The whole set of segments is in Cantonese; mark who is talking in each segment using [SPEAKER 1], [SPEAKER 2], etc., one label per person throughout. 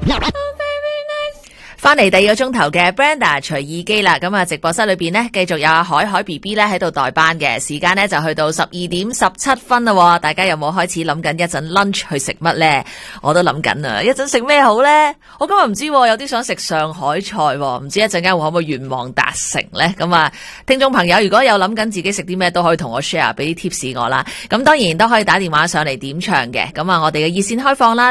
[SPEAKER 1] 翻嚟第二個鐘頭嘅 Brenda 隨意機啦，咁啊直播室裏邊呢，繼續有阿海 BB 咧喺度代班嘅，時間呢就去到12:17啦，大家有冇開始諗緊一陣 lunch 去食乜呢？我都諗緊啊，一陣食咩好呢？我今日唔知，有啲想食上海菜，唔知一陣間可唔可以願望達成呢？咁啊，聽眾朋友如果有諗緊自己食啲咩，都可以同我 share 俾啲 tips 我啦。咁當然都可以打電話上嚟點唱嘅。咁啊，我哋嘅熱線開放啦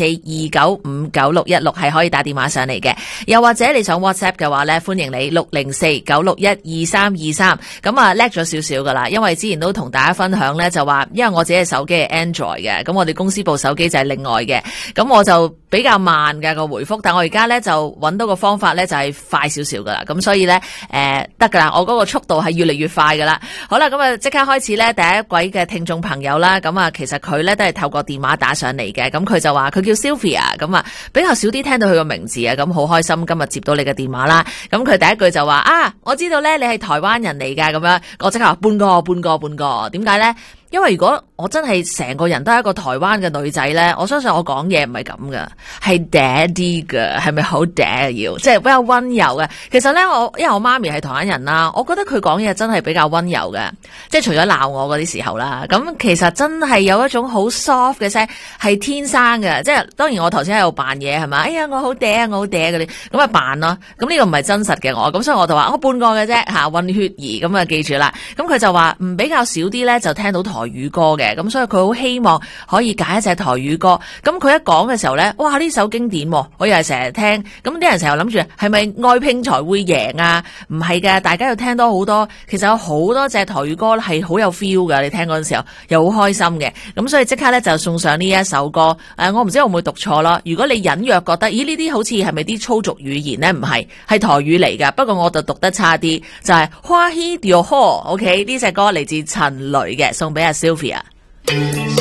[SPEAKER 1] ，604295961係可以打電話上嚟嘅。又或者你上 WhatsApp 嘅話咧，歡迎你604-961-2323。咁啊叻咗少少噶啦，因為之前都同大家分享咧，就話因為我自己嘅手機係 Android 嘅，咁我哋公司部手機就係另外嘅，咁我就比較慢嘅個回覆，但我而家咧就揾到個方法咧就係快少少噶啦，咁所以咧得噶啦，我嗰個速度係越嚟越快噶啦。好啦，咁啊即刻開始咧，第一位嘅聽眾朋友啦，咁啊其實佢咧都係透過電話打上嚟嘅，咁佢就話佢叫 Sylvia， 咁啊比較少啲聽到佢個名字啊，咁好開心今日接到你嘅電話啦。咁佢第一句就話啊，我知道咧你係台灣人嚟噶，咁樣我即刻話半個，點解咧？因為如果我真係成個人都係一個台灣嘅女仔咧，我相信我講嘢唔係咁噶，係嗲啲噶，係咪好嗲要？即係比較溫柔嘅。其實咧，因為我媽咪係台灣人啦，我覺得佢講嘢真係比較溫柔嘅，即係除咗鬧我嗰啲時候啦。咁其實真係有一種好 soft 嘅聲，係天生嘅。即係當然我頭先喺度扮嘢係咪？哎呀，我好嗲啊，我好嗲嗰啲，咁啊扮咯。咁呢個唔係真實嘅我，咁所以我就話我半個嘅啫吓，混血兒咁啊，記住啦。咁佢就話比較少啲咧，就聽到台語歌嘅，咁所以佢好希望可以揀一隻台語歌。咁佢一講嘅時候咧，哇呢首經典，我又係成日聽。咁啲人成日諗住係咪愛拼才會贏啊？唔係嘅，大家要聽多好多。其實有好多隻台語歌係好有 feel 嘅，你聽嗰陣時候又好開心嘅。咁所以即刻咧就送上呢一首歌。我唔知我會唔會讀錯咯。如果你隱約覺得，咦呢啲好似係咪啲粗俗語言咧？唔係，係台語嚟噶。不過我就讀得差啲，就係花希掉呵。OK， 呢隻歌嚟自陳雷嘅，送俾阿 Sylvia。